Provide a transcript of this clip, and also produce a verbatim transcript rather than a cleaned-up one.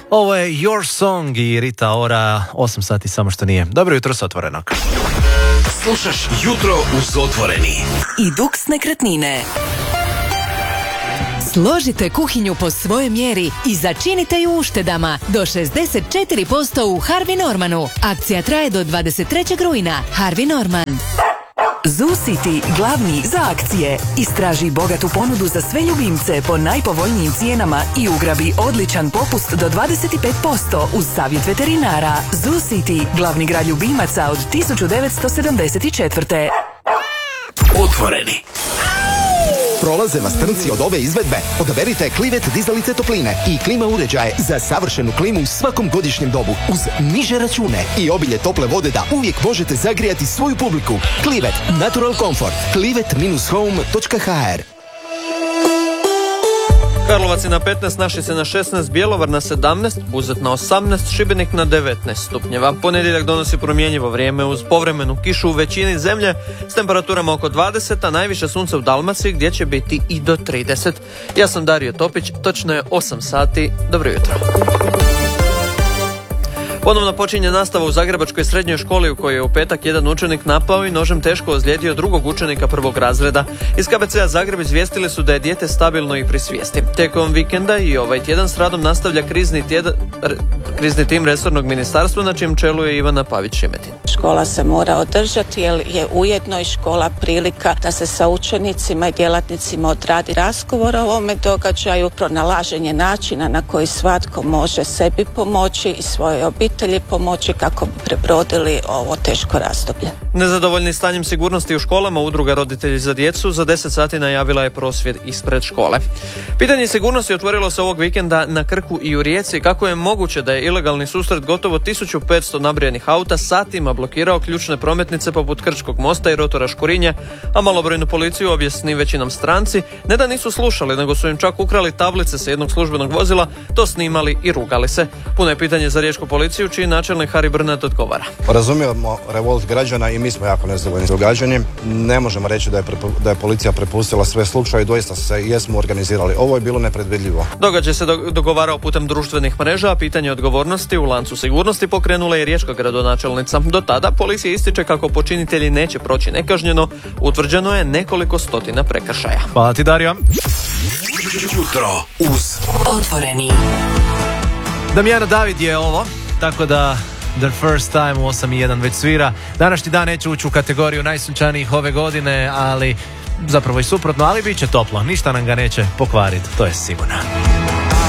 Ovo je Your Song i Rita Ora, osam sati samo što nije. Dobro jutro s Otvorenog. Slušaš Jutro uz Otvoreni. I Dux nekretnine. Složite kuhinju po svojoj mjeri i začinite ju uštedama do šezdeset četiri posto u Harvey Normanu. Akcija traje do dvadeset trećeg rujna. Harvey Norman. Zoo City, glavni za akcije. Istraži bogatu ponudu za sve ljubimce po najpovoljnijim cijenama i ugrabi odličan popust do dvadeset pet posto uz savjet veterinara. Zoo City, glavni grad ljubimaca od tisuću devetsto sedamdeset četvrte. Otvoreni. Prolaze vas trnci od ove izvedbe? Odaberite Clivet dizalice topline i klima uređaje za savršenu klimu u svakom godišnjem dobu uz niže račune i obilje tople vode da uvijek možete zagrijati svoju publiku. Clivet, Natural Comfort. clivet dash home dot h r. Karlovac je na petnaest, Našice na šesnaest, Bjelovar na sedamnaest, Buzet na osamnaest, Šibenik na devetnaest stupnjeva. Ponedjeljak donosi promjenjivo vrijeme uz povremenu kišu u većini zemlje s temperaturama oko dvadeset, a najviše sunce u Dalmaciji gdje će biti i do trideset. Ja sam Dario Topić, točno je osam sati. Dobro jutro. Ponovno počinje nastava u Zagrebačkoj srednjoj školi u kojoj je u petak jedan učenik napao i nožem teško ozlijedio drugog učenika prvog razreda. Iz K B C-a Zagreb izvijestili su da je dijete stabilno i pri svijesti. Tijekom vikenda i ovaj tjedan s radom nastavlja krizni, tjedan, re, krizni tim resornog ministarstva na čijem čelu je Ivana Pavić-Šimetin. Škola se mora održati jer je ujedno i škola prilika da se sa učenicima i djelatnicima odradi razgovor o ovome događaju, pronalaženje načina na koji svatko može sebi pomoći i svojoj obitelji pomoći kako bi prebrodili ovo teško razdoblje. Nezadovoljni stanjem sigurnosti u školama, udruga Roditelji za djecu za deset sati najavila je prosvjed ispred škole. Pitanje sigurnosti otvorilo se ovog vikenda na Krku i u Rijeci. Kako je moguće da je ilegalni susret gotovo tisuću petsto nabrijanih auta satima blokirao ključne prometnice poput Krčkog mosta i rotora Škurinje, a malobrojnu policiju objesni većinom stranci ne da nisu slušali, nego su im čak ukrali tablice sa jednog službenog vozila, to snimali i rugali se. Puno je pitanje za riječku policiju, čiji načelnik Hari Brnat odgovara. Razumijemo revolt građana i mi smo jako nezadovoljni s događanjem. Ne možemo reći da je, prepo, da je policija prepustila sve slučaje i doista se jesmo organizirali. Ovo je bilo nepredvidljivo. Događaj se do, dogovarao putem društvenih mreža, a pitanje odgovornosti u lancu sigurnosti pokrenula je riječka gradonačelnica. Do tada policija ističe kako počinitelji neće proći nekažnjeno. Utvrđeno je nekoliko stotina prekršaja. Hvala ti, Dario. Jutro uz Otvoreni. Damjana David je ovo, tako da The First Time u osam i jedan već svira. Današnji dan neće ući u kategoriju najsunčanijih ove godine, ali zapravo i suprotno, ali bit će toplo. Ništa nam ga neće pokvariti, to je sigurno.